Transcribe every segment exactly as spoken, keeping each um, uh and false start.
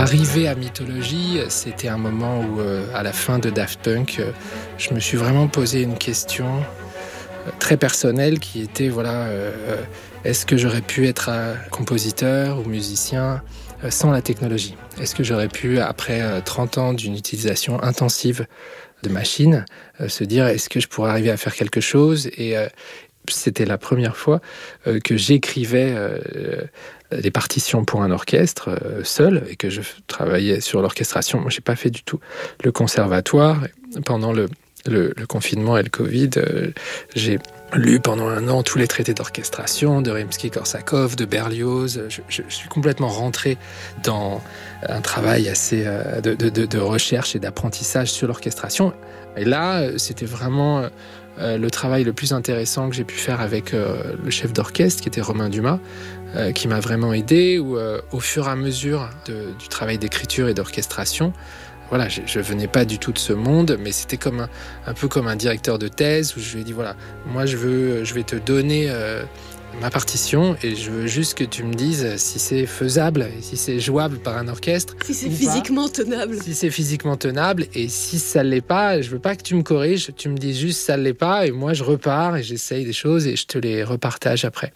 Arrivé à Mythologie, c'était un moment où, euh, à la fin de Daft Punk, euh, je me suis vraiment posé une question euh, très personnelle qui était, voilà, euh, est-ce que j'aurais pu être un compositeur ou musicien euh, sans la technologie ? Est-ce que j'aurais pu, après euh, trente ans d'une utilisation intensive de machines, euh, se dire, est-ce que je pourrais arriver à faire quelque chose ? Et euh, c'était la première fois euh, que j'écrivais euh, des partitions pour un orchestre euh, seul et que je travaillais sur l'orchestration. Moi, j'ai pas fait du tout le conservatoire. Pendant le, le, le confinement et le Covid, euh, j'ai lu pendant un an tous les traités d'orchestration de Rimsky-Korsakov, de Berlioz. Je, je, je suis complètement rentré dans un travail assez euh, de, de, de recherche et d'apprentissage sur l'orchestration. Et là, c'était vraiment euh, le travail le plus intéressant que j'ai pu faire avec euh, le chef d'orchestre, qui était Romain Dumas, euh, qui m'a vraiment aidé, où euh, au fur et à mesure de, du travail d'écriture et d'orchestration, voilà, je, je venais pas du tout de ce monde, mais c'était comme un, un peu comme un directeur de thèse, où je lui ai dit, voilà, moi je veux, je vais te donner euh, ma partition et je veux juste que tu me dises si c'est faisable, si c'est jouable par un orchestre. Si c'est physiquement pas. tenable. Si c'est physiquement tenable, et si ça l'est pas, je veux pas que tu me corriges, tu me dis juste ça l'est pas, et moi je repars et j'essaye des choses et je te les repartage après.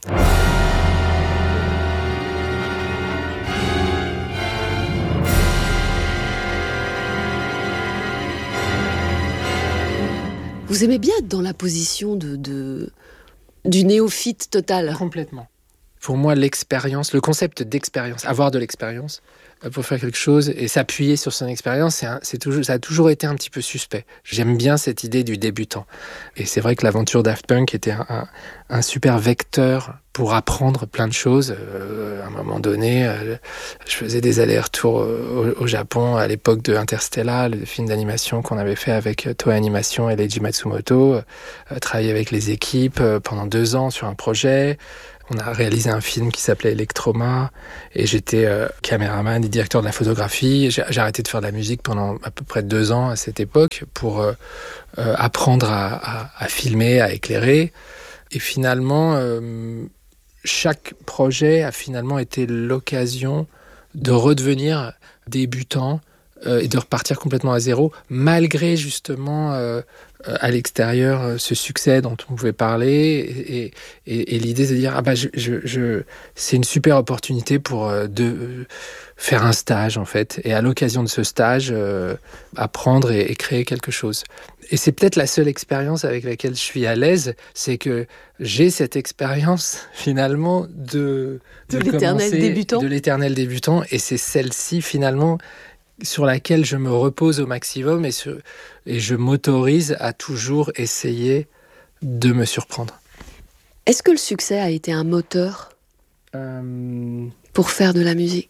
Vous aimez bien être dans la position de, de, du néophyte total. Complètement. Pour moi, l'expérience, le concept d'expérience, avoir de l'expérience pour faire quelque chose et s'appuyer sur son expérience, c'est un, c'est toujours, ça a toujours été un petit peu suspect. J'aime bien cette idée du débutant. Et c'est vrai que l'aventure Daft Punk était un, un, un super vecteur pour apprendre plein de choses. Euh, à un moment donné, euh, je faisais des allers-retours au, au Japon à l'époque de Interstellar, le film d'animation qu'on avait fait avec Toei Animation et Leiji Matsumoto. Euh, travailler avec les équipes euh, pendant deux ans sur un projet. On a réalisé un film qui s'appelait Electroma et j'étais euh, caméraman et directeur de la photographie. J'ai, j'ai arrêté de faire de la musique pendant à peu près deux ans à cette époque pour euh, euh, apprendre à, à, à filmer, à éclairer. Et finalement, euh, chaque projet a finalement été l'occasion de redevenir débutant euh, et de repartir complètement à zéro, malgré justement euh, à l'extérieur euh, ce succès dont on pouvait parler et, et, et l'idée de dire ah bah je, je, je c'est une super opportunité pour euh, de euh, faire un stage en fait, et à l'occasion de ce stage euh, apprendre et, et créer quelque chose. Et c'est peut-être la seule expérience avec laquelle je suis à l'aise, c'est que j'ai cette expérience finalement de de, de l'éternel débutant, de l'éternel débutant, et c'est celle-ci finalement sur laquelle je me repose au maximum et, sur, et je m'autorise à toujours essayer de me surprendre. Est-ce que le succès a été un moteur euh... pour faire de la musique ?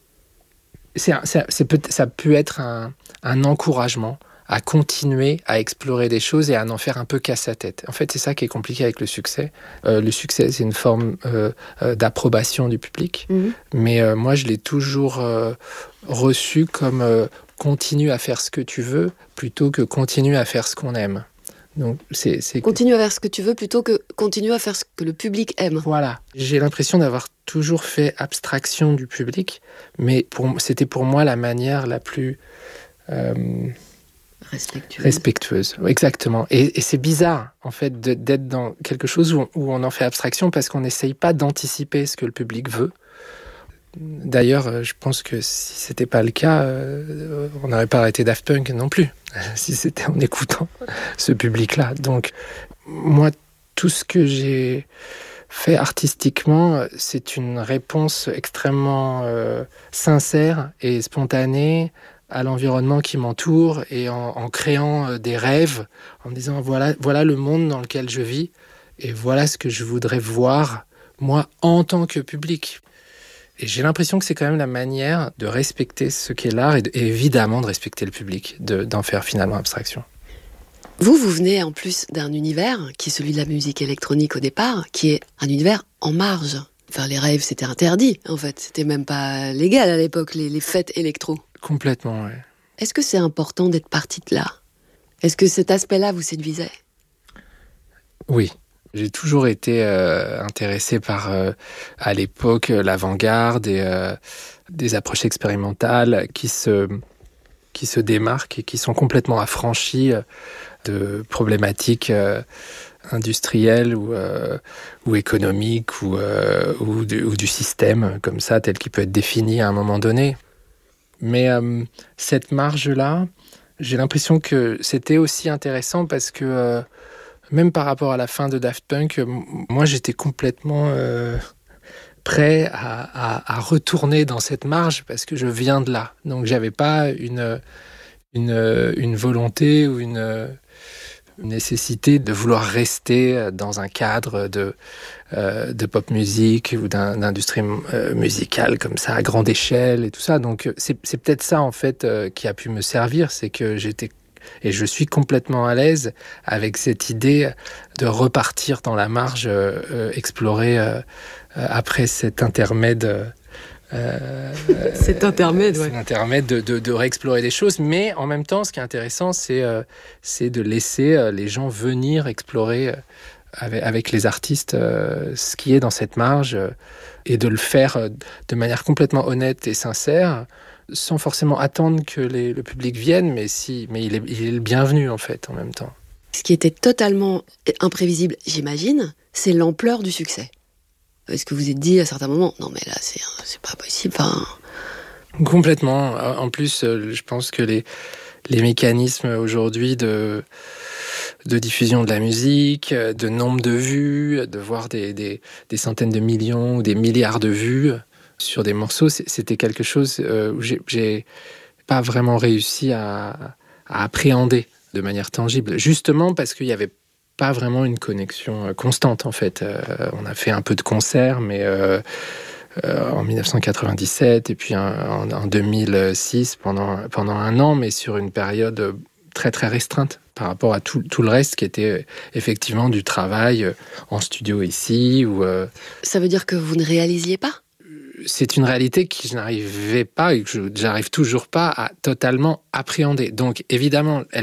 c'est, c'est, c'est peut, ça peut être un, un encouragement à continuer à explorer des choses et à en faire un peu qu'à sa tête. En fait, c'est ça qui est compliqué avec le succès. Euh, le succès, c'est une forme euh, euh, d'approbation du public. Mmh. Mais euh, moi, je l'ai toujours euh, reçu comme euh, continue à faire ce que tu veux plutôt que continue à faire ce qu'on aime. Donc, c'est, c'est... Continue à faire ce que tu veux plutôt que continue à faire ce que le public aime. Voilà. J'ai l'impression d'avoir toujours fait abstraction du public, mais pour, c'était pour moi la manière la plus... Euh, Respectueuse. Respectueuse, exactement. Et, et c'est bizarre, en fait, de, d'être dans quelque chose où on, où on en fait abstraction parce qu'on n'essaye pas d'anticiper ce que le public veut. D'ailleurs, je pense que si c'était pas le cas, euh, on n'aurait pas arrêté Daft Punk non plus, si c'était en écoutant ce public-là. Donc, moi, tout ce que j'ai fait artistiquement, c'est une réponse extrêmement euh, sincère et spontanée à l'environnement qui m'entoure et en, en créant des rêves, en me disant voilà, voilà le monde dans lequel je vis et voilà ce que je voudrais voir, moi, en tant que public. Et j'ai l'impression que c'est quand même la manière de respecter ce qu'est l'art et, de, et évidemment de respecter le public, de, d'en faire finalement abstraction. Vous, vous venez en plus d'un univers qui est celui de la musique électronique au départ, qui est un univers en marge. Enfin, les raves, c'était interdit, en fait. C'était même pas légal à l'époque, les, les fêtes électro. Complètement, oui. Est-ce que c'est important d'être parti de là ? Est-ce que cet aspect-là vous séduisait ? Oui. J'ai toujours été euh, intéressé par, euh, à l'époque, l'avant-garde et euh, des approches expérimentales qui se, qui se démarquent et qui sont complètement affranchies de problématiques euh, industrielles ou, euh, ou économiques ou, euh, ou, du, ou du système comme ça, tel qu'il peut être défini à un moment donné. Mais euh, cette marge-là, j'ai l'impression que c'était aussi intéressant parce que euh, même par rapport à la fin de Daft Punk, moi j'étais complètement euh, prêt à, à, à retourner dans cette marge parce que je viens de là. Donc j'avais pas une, une, une volonté ou une, une nécessité de vouloir rester dans un cadre de, euh, de pop musique ou d'un, d'industrie euh, musicale comme ça à grande échelle et tout ça. Donc c'est, c'est peut-être ça en fait euh, qui a pu me servir, c'est que j'étais et je suis complètement à l'aise avec cette idée de repartir dans la marge, euh, explorer euh, après cet intermède. Euh, cet intermède, ouais. Cet intermède de, de, de réexplorer des choses. Mais en même temps, ce qui est intéressant, c'est, euh, c'est de laisser euh, les gens venir explorer euh, avec, avec les artistes euh, ce qui est dans cette marge euh, et de le faire euh, de manière complètement honnête et sincère, sans forcément attendre que les, le public vienne, mais, si, mais il, est, il est le bienvenu, en fait, en même temps. Ce qui était totalement imprévisible, j'imagine, c'est l'ampleur du succès. Est-ce que vous vous êtes dit à certains moments, non mais là, c'est, c'est pas possible, enfin... Complètement. En plus, je pense que les, les mécanismes aujourd'hui de, de diffusion de la musique, de nombre de vues, de voir des, des, des centaines de millions ou des milliards de vues sur des morceaux, c'était quelque chose où j'ai, j'ai pas vraiment réussi à, à appréhender de manière tangible. Justement parce qu'il y avait pas vraiment une connexion constante en fait. Euh, on a fait un peu de concerts, mais euh, euh, en dix-neuf cent quatre-vingt-dix-sept et puis en, en deux mille six pendant, pendant un an, mais sur une période très très restreinte par rapport à tout, tout le reste qui était effectivement du travail en studio ici. Ou, euh... Ça veut dire que vous ne réalisiez pas ? C'est une réalité que je n'arrivais pas et que je n'arrive toujours pas à totalement appréhender. Donc évidemment, elle